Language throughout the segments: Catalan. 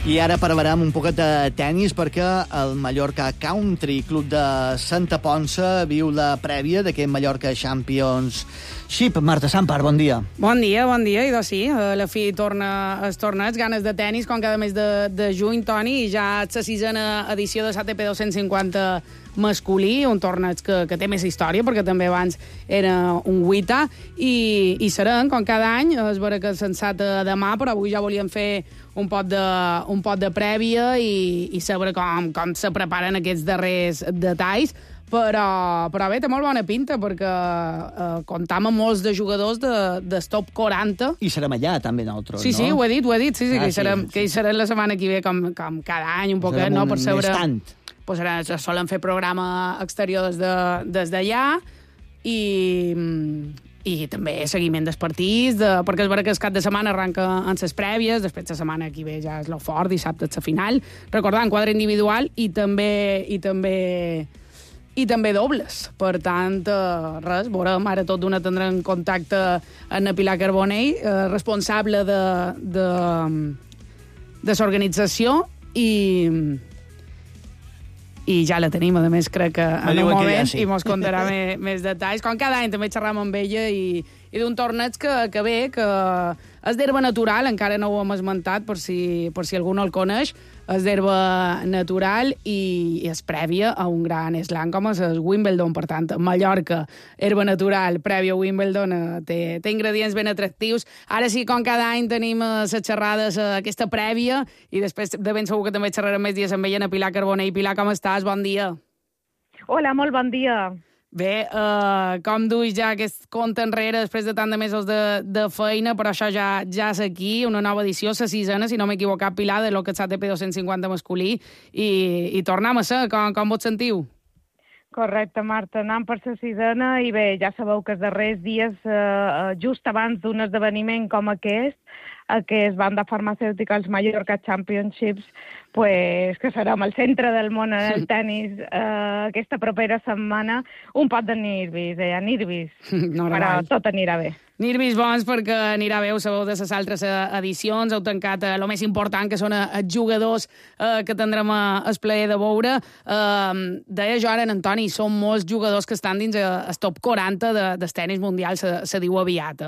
I ara parlarem un poquet de tennis perquè el Mallorca Country Club de Santa Ponça viu la prèvia d'aquest Mallorca Championship. Marta Sampar, bon dia. Bon dia. I doncs sí, a la fi torna els torneigs, ganes de tennis, com cada mes de juny, Toni, i ja és la sisena edició de l'ATP 250 masculí, un torneig que té més història, perquè també abans era un WTA, i serem, com cada any, és vera que és sensat demà, però avui ja volíem fer un pot de prèvia i saber com se preparen aquests darrers detalls, però bé, té molt bona pinta, perquè comptam amb molts de jugadors del top 40. I serem allà, també, nosaltres, sí, no? Sí, ho he dit, sí, que hi serem la setmana que ve, com cada any, un poquet, no? Per saber... Pues ara solen fer programa exterior des d'allà i també seguiment dels partits, perquè és vera que el cap de setmana arranca en les prèvies, després la setmana que ve ja és lo fort, dissabte és la final, recordant quadre individual i també dobles. Per tant, res, veurem, ara tot d'una tindrem contacte amb Pilar Carbonell, responsable de l'organització, i ja la tenim, a més, crec que en un moment, i mos contarà més detalls. Com cada any també xerram amb ella i d'un torneig que ve, que és d'herba natural, encara no ho hem esmentat per si algú no el coneix, és d'herba natural i és prèvia a un gran slam com és el Wimbledon. Per tant, Mallorca, herba natural, prèvia a Wimbledon, té ingredients ben atractius. Ara sí, com cada any tenim les xerrades, aquesta prèvia, i després de ben segur que també xerrarem més dies amb ella, Pilar Carbonell. Pilar, com estàs? Bon dia. Hola, molt bon dia. Bé, com duis ja aquest compte enrere després de tant de mesos de feina, però això ja és aquí, una nova edició, la sisena, si no m'he equivocat, Pilar, de lo que és ATP 250 masculí, i tornem a ser, com vos sentiu? Correcte, Marta, anant per la sisena, i bé, ja sabeu que els darrers dies, just abans d'un esdeveniment com aquest, que es van de farmacèutica als Mallorca Championships, pues, que serem al centre del món en el tennis aquesta propera setmana, un pot de nervis, però tot anirà bé. Nervis bons perquè anirà bé, ho sabeu, de les altres edicions, heu tancat el més important, que són els jugadors que tindrem el plaer de veure. Deia jo ara, Antoni, són molts jugadors que estan dins el top 40 del tennis mundial, se diu aviat,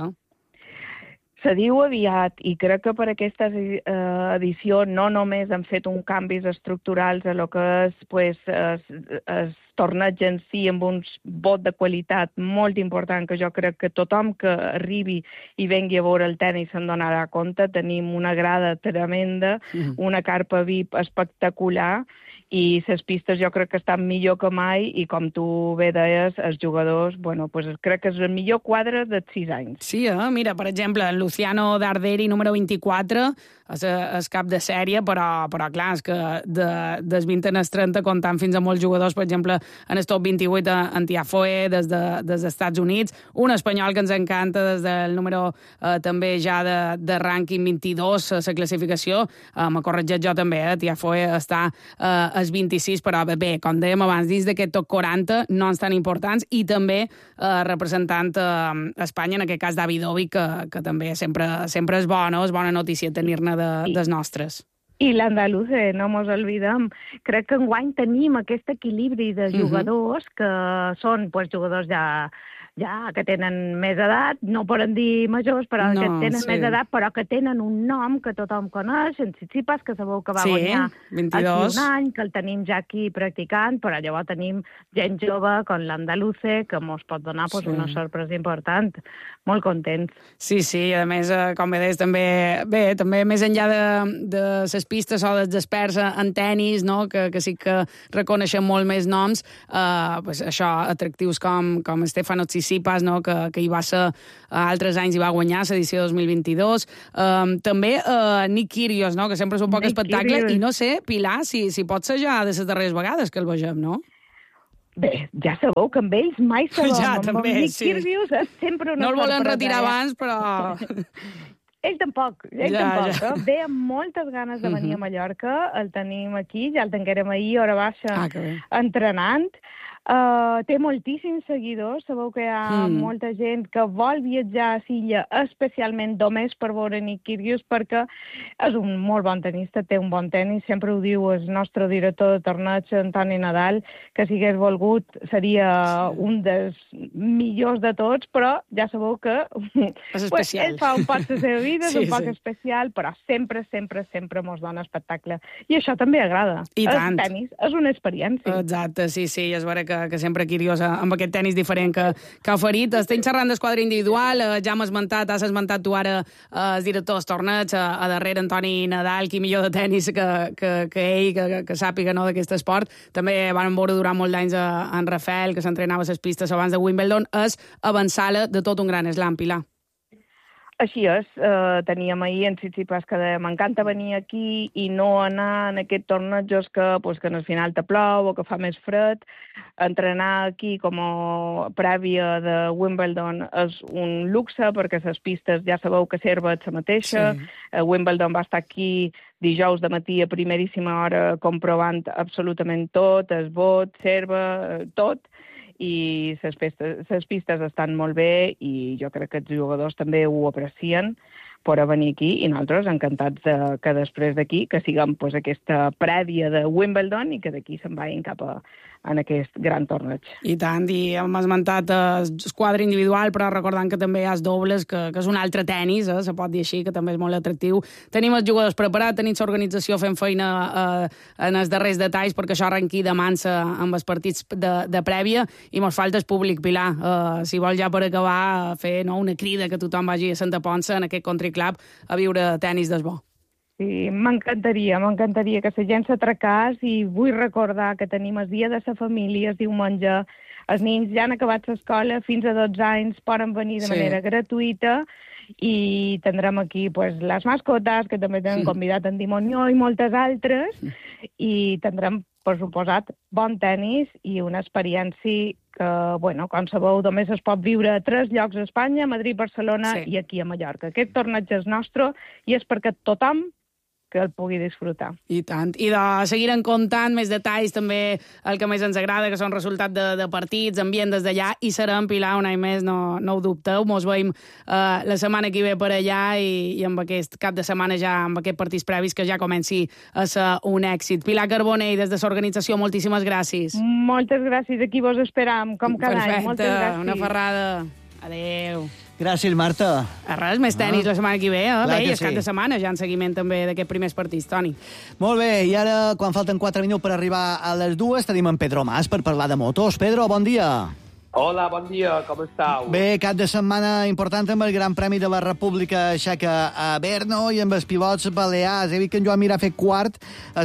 Se diu aviat, i crec que per aquesta edició no només han fet uns canvis estructurals a lo que és el torneig en si, amb un vot de qualitat molt important, que jo crec que tothom que arribi i vengui a veure el tenis se'n donarà compte. Tenim una grada tremenda, una carpa VIP espectacular, i les pistes jo crec que estan millor que mai, i com tu bé deies, els jugadors, bueno, pues crec que és el millor quadre de 6 anys. Sí, mira, per exemple, el Luciano Darderi, número 24, és cap de sèrie, però clar, és que des 20 en els 30, comptant fins a molts jugadors, per exemple, en el top 28 en Tiafoe, des dels Estats Units, un espanyol que ens encanta des del número també ja de rànquing 22, la classificació, m'ha corregit jo també, Tiafoe està els 26, però bé, com dèiem abans, dins d'aquest top 40, noms tan importants, i també representant Espanya, en aquest cas Davidovic, que també sempre és bo, no? És bona notícia tenir-ne dels nostres. I l'andalús, no mos oblidem. Crec que enguany tenim aquest equilibri de jugadors que són jugadors ja que tenen més edat, no poden dir majors, però que tenen més edat, però que tenen un nom que tothom coneix, en Tsitsipas, que sabeu que va guanyar 22. Aquí un any, que el tenim ja aquí practicant, però llavors tenim gent jove, com l'andaluce, que mos pot donar una sorpresa important. Molt contents. Sí, a més, com bé deies, també més enllà de les pistes o dels experts en tennis, no? que sí que reconeixen molt més noms, això, atractius com Stefano Tsitsipas, no? que hi va ser altres anys i va guanyar l'edició 2022. També Nick Kyrgios, no? que sempre és un poc espectacle, i no sé, Pilar, si pot ser ja de les darreres vegades que el vegem, no? Bé, ja sabeu que amb ells mai sabem. Ja, també, Nick Kyrgios és sempre una sorpresa. No el volen retirar abans, però... Ell tampoc. Ve amb moltes ganes de venir a Mallorca, el tenim aquí, ja el tancarem ahir, hora baixa, entrenant. Té moltíssims seguidors. Sabeu que hi ha molta gent que vol viatjar a Silla especialment només per veure Nick Kyrgios, perquè és un molt bon tenista, té un bon tenis. Sempre ho diu el nostre director de torneig, Antoni Nadal, que si hagués volgut seria un dels millors de tots, però ja sabeu que pues, ell fa un poc la seva vida, és un poc especial, però sempre mos dona espectacle. I això també agrada. I tant. El tenis és una experiència. Exacte, sí, és vera que sempre Kyrgios amb aquest tenis diferent que ha oferit. Estem xerrant d'esquadra individual, ja has esmentat tu ara el director del torneig, a darrere Antoni Nadal, qui millor de tenis que ell, que sàpiga no, d'aquest esport. També van veure durant molts d'anys en Rafael, que s'entrenava a les pistes abans de Wimbledon. És avançar-la de tot un gran slam, Pilar. Així és, teníem ahir en Tsitsipas que deia m'encanta venir aquí i no anar en aquest tornejos que en el final te plou o que fa més fred. Entrenar aquí com a prèvia de Wimbledon és un luxe perquè les pistes ja sabeu que serva la mateixa. Sí. Wimbledon va estar aquí dijous de matí a primeríssima hora comprovant absolutament tot, el vot, serva, tot. I les pistes estan molt bé i jo crec que els jugadors també ho aprecien per venir aquí i nosaltres encantats que després d'aquí que siguem aquesta prèvia de Wimbledon i que d'aquí se'n vagin cap en aquest gran torneig. I tant, i hem esmentat el quadre individual, però recordant que també hi ha els dobles, que és un altre tenis, se pot dir així, que també és molt atractiu. Tenim els jugadors preparats, tenim l'organització fent feina en els darrers detalls perquè això arrenqui de mansa amb els partits de prèvia i mos falta el públic, Pilar. Si vol ja per acabar fer una crida que tothom vagi a Santa Ponça en aquest country club a viure tenis del bo. Sí, m'encantaria que la gent s'atracàs i vull recordar que tenim el dia de la família, el diumenge, els nens ja han acabat l'escola, fins a 12 anys poden venir de manera gratuïta i tindrem aquí les mascotes, que també tenen convidat en Dimonió i moltes altres, i tindrem, per suposat, bon tenis i una experiència que, com sabeu, només es pot viure a 3 llocs a Espanya, Madrid, Barcelona i aquí a Mallorca. Aquest torneig és nostre i és perquè tothom que el pugui disfrutar. I tant. I de seguir en comptant més detalls, també el que més ens agrada, que són resultats de partits, ambient des d'allà, i serem, Pilar, un any més, no ho dubteu. Mos veiem la setmana que ve per allà i amb aquest cap de setmana ja, amb aquests partits previs, que ja comenci a ser un èxit. Pilar Carbonell, des de l'organització, moltíssimes gràcies. Moltes gràcies. Aquí vos esperam, com cada any. Moltes gràcies. Una ferrada. Adéu. Gràcies, Marta. A res, més tenis la setmana que ve, Bé, i el cap de setmana, ja en seguiment també d'aquests primers partits, Toni. Molt bé, i ara, quan falten 4 minuts per arribar a les 2, tenim en Pedro Mas per parlar de motos. Pedro, bon dia. Hola, bon dia, com estàu? Bé, cap de setmana important amb el Gran Premi de la República Txeca a Brno i amb els pilots balears. He vist que en Joan Mir ha fet quart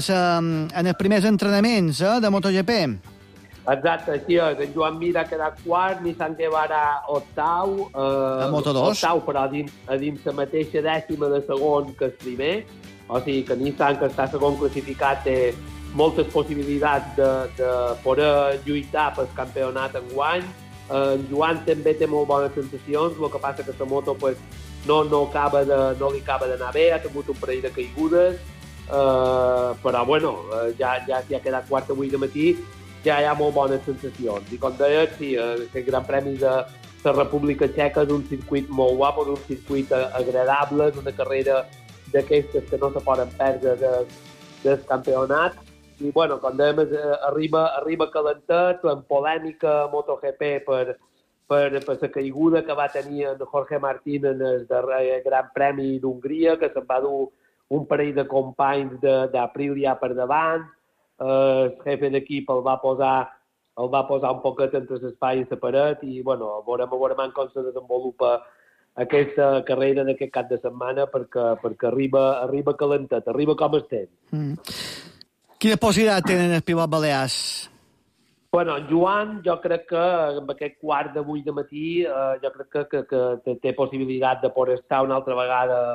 en els primers entrenaments de MotoGP. Exacte, així és. En Joan Mir ha quedat quart, Nissan Guevara octau. A Moto2. Octau, però a dins la mateixa dècima de segon que el primer. O sigui que Nissan, que està segon classificat, té moltes possibilitats de poder lluitar pel campionat enguany. En Joan també té molt bones sensacions, el que passa que la moto no li acaba d'anar bé, ha tingut un parell de caigudes, però ja ha quedat quart avui de matí, ja hi ha molt bones sensacions. I com deia, sí, aquest Gran Premi de la República Txeca és un circuit molt guapo, és un circuit agradable, és una carrera d'aquestes que no se poden perdre del campionat. I, com dèiem, arriba calentet, en polèmica MotoGP per la caiguda que va tenir en Jorge Martín en el darrer Gran Premi d'Hongria, que se'n va dur un parell de companys d'Aprilia per davant. El jefe d'equip el va posar un poquet entre l'espai i la paret i, veurem com se desenvolupa aquesta carrera d'aquest cap de setmana perquè arriba calentet, arriba com estem. Quina possibilitat tenen els pilots balears? En Joan, jo crec que amb aquest quart d'avui de matí, jo crec que té possibilitat de poder estar una altra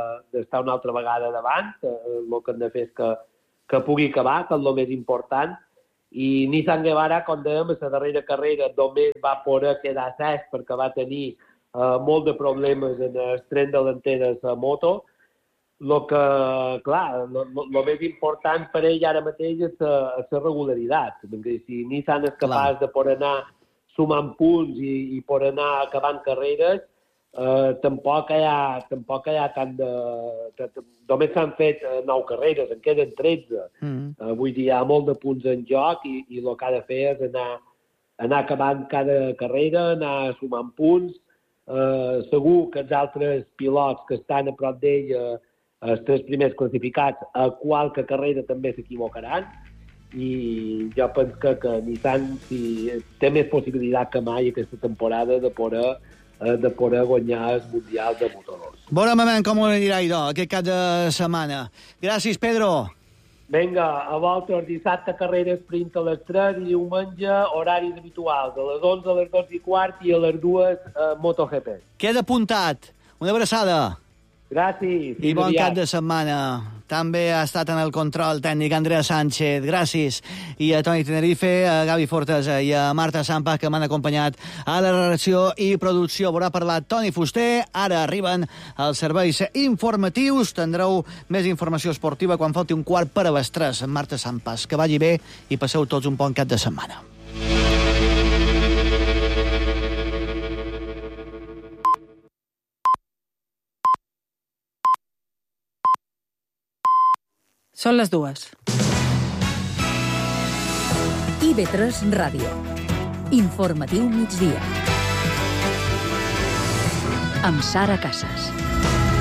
vegada davant. El que hem de fer és que pugui acabar, que és el més important. I Nissan Guevara, com dèiem, a la darrera carrera només va poder quedar cert perquè va tenir molt de problemes en el tren delanter de la moto. El més important per ell ara mateix és la regularitat. Perquè si Nissan és capaç de poder anar sumant punts i poder anar acabant carreres, tampoc hi ha tant de... Només s'han fet 9 carreres, en queden 13. Vull dir, hi ha molt de punts en joc i el que ha de fer és anar acabant cada carrera, anar sumant punts. Segur que els altres pilots que estan a prop d'ell, els 3 primers classificats, a qualque carrera també s'equivocaran, i jo penso que Nissan té més possibilitat que mai aquesta temporada de poder guanyar el Mundial de Moto2. Veurem com ho anirà, idò, aquest cap de setmana. Gràcies, Pedro. Vinga, a voltes, dissabte carrera sprint a les 3 i diumenge horaris habituals, a les 11, a les 2:15 i a les 2 MotoGP. Queda apuntat. Una abraçada. Gràcies. I bon cap de setmana. També ha estat en el control tècnic Andrea Sánchez. Gràcies. I a Toni Tenerife, a Gavi Fortesa i a Marta Sampa, que m'han acompanyat a la redacció i producció. Haurà parlat Toni Fuster. Ara arriben els serveis informatius. Tindreu més informació esportiva quan falti 2:45 amb Marta Sampas. Que vagi bé i passeu tots un bon cap de setmana. Són les 2. IB3 Ràdio. Informatiu migdia. Amb Sara Casas.